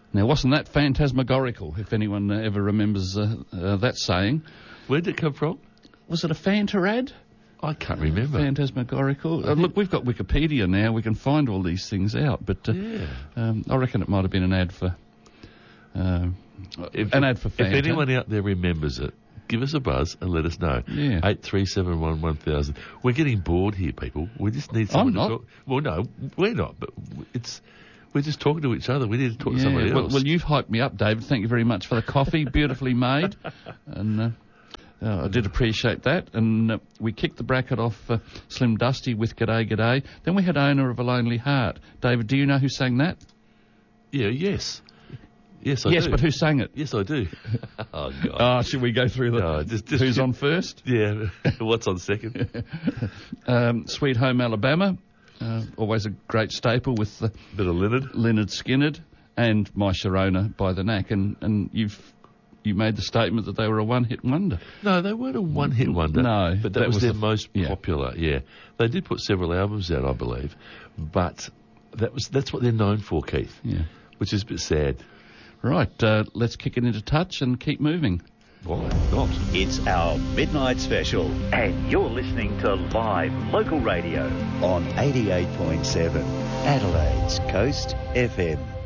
Now, wasn't that phantasmagorical, if anyone ever remembers that saying? Where did it come from? Was it a Fanta ad? I can't remember. Phantasmagorical. Look, we've got Wikipedia now. We can find all these things out. But I reckon it might have been an ad for an ad for Fanta. If anyone out there remembers it, give us a buzz and let us know. Yeah. 8371 1000. We're getting bored here, people. We just need someone to talk. Well, no, we're not. But we're just talking to each other. We need to talk to somebody else. Well, you've hyped me up, David. Thank you very much for the coffee. Beautifully made. And I did appreciate that. And we kicked the bracket off Slim Dusty with G'day, G'day. Then we had Owner of a Lonely Heart. David, do you know who sang that? Yes, I do. Yes, but who sang it? Yes, I do. Oh, God. Should we go through who's on first? Yeah. What's on second? Sweet Home Alabama. Always a great staple with the bit of Lynyrd Skynyrd and My Sharona by the Knack, and you made the statement that they were a one-hit wonder. No, they weren't a one-hit wonder. No, but that was their most popular. Yeah, they did put several albums out, I believe, but that's what they're known for, Keith. Yeah, which is a bit sad. Right, let's kick it into touch and keep moving. Why not? It's our midnight special, and you're listening to live local radio on 88.7 Adelaide's Coast FM.